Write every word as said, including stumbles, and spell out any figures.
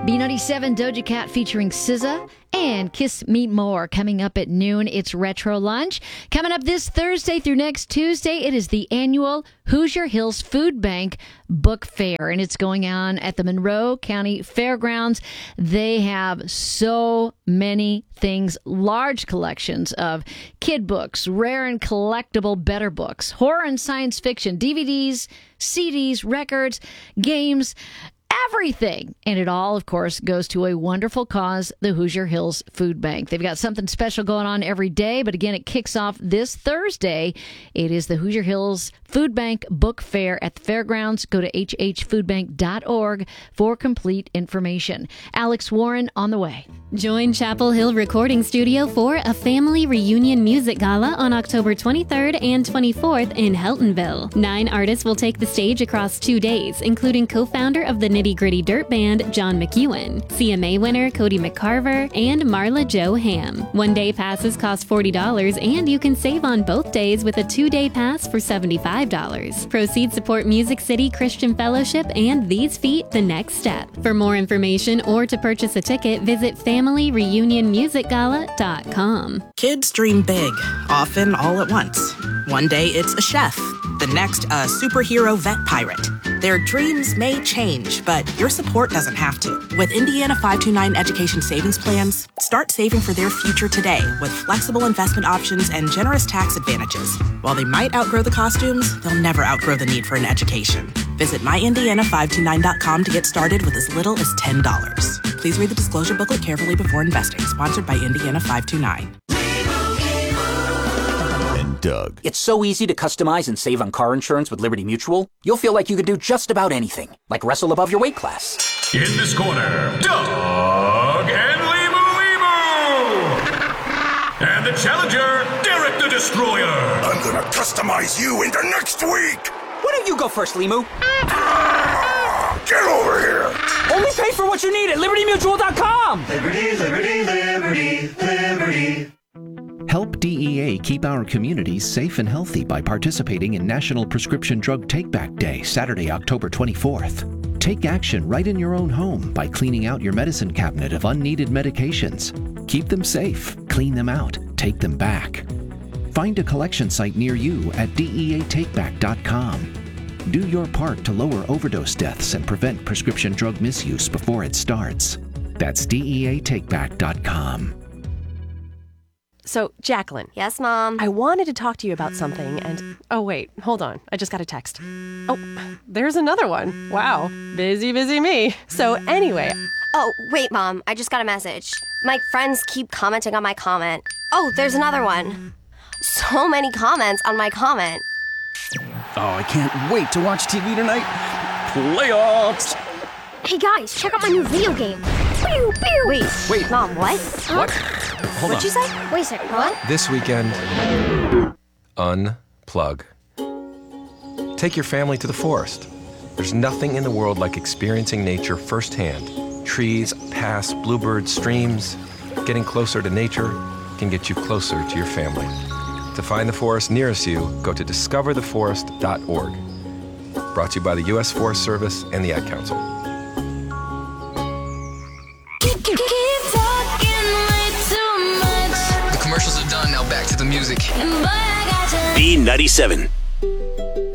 B ninety-seven Doja Cat featuring S Z A and Kiss Me More coming up at noon. It's Retro Lunch. Coming up this Thursday through next Tuesday, it is the annual Hoosier Hills Food Bank Book Fair, and it's going on at the Monroe County Fairgrounds. They have so many things, large collections of kid books, rare and collectible better books, horror and science fiction, D V Ds, C Ds, records, games, everything. And it all, of course, goes to a wonderful cause, the Hoosier Hills Food Bank. They've got something special going on every day, but again, it kicks off this Thursday. It is the Hoosier Hills Food Bank Book Fair at the fairgrounds. Go to h h food bank dot org for complete information. Alex Warren on the way. Join Chapel Hill Recording Studio for a family reunion music gala on October twenty-third and twenty-fourth in Heltonville. Nine artists will take the stage across two days, including co-founder of the Nitty Gritty Dirt Band, John McEwen, C M A winner Cody McCarver, and Marla Jo Ham. One-day passes cost forty dollars, and you can save on both days with a two-day pass for seventy-five dollars. Proceeds support Music City Christian Fellowship and These Feet The Next Step. For more information or to purchase a ticket, visit family reunion music gala dot com. Kids dream big, often all at once. One day it's a chef, the next a superhero vet pirate. Their dreams may change, but your support doesn't have to. With Indiana five two nine Education Savings Plans, start saving for their future today with flexible investment options and generous tax advantages. While they might outgrow the costumes, they'll never outgrow the need for an education. Visit my indiana five two nine dot com to get started with as little as ten dollars. Please read the disclosure booklet carefully before investing. Sponsored by Indiana five two nine. Doug. It's so easy to customize and save on car insurance with Liberty Mutual. You'll feel like you could do just about anything, like wrestle above your weight class. In this corner, Doug and Limu Limu! And the challenger, Derek the Destroyer! I'm gonna customize you into next week! Why don't you go first, Limu? Ah, get over here! Only pay for what you need at liberty mutual dot com! Liberty, liberty, liberty, liberty. Help D E A keep our communities safe and healthy by participating in National Prescription Drug Take-Back Day, Saturday, October twenty-fourth. Take action right in your own home by cleaning out your medicine cabinet of unneeded medications. Keep them safe, clean them out, take them back. Find a collection site near you at D E A take back dot com. Do your part to lower overdose deaths and prevent prescription drug misuse before it starts. That's D E A take back dot com. So, Jacqueline. Yes, Mom? I wanted to talk to you about something and... Oh, wait. Hold on. I just got a text. Oh, there's another one. Wow. Busy, busy me. So, anyway... Oh, wait, Mom. I just got a message. My friends keep commenting on my comment. Oh, there's another one. So many comments on my comment. Oh, I can't wait to watch T V tonight. Playoffs! Hey, guys, check out my new video game. Pew, pew. Wait. Wait. Mom, what? What? Hold What'd on. you say? Wait a second, what? This weekend, unplug. Take your family to the forest. There's nothing in the world like experiencing nature firsthand. Trees, paths, bluebirds, streams. Getting closer to nature can get you closer to your family. To find the forest nearest you, go to discover the forest dot org. Brought to you by the U S Forest Service and the Ad Council. The commercials are done, now back to the music. B ninety-seven.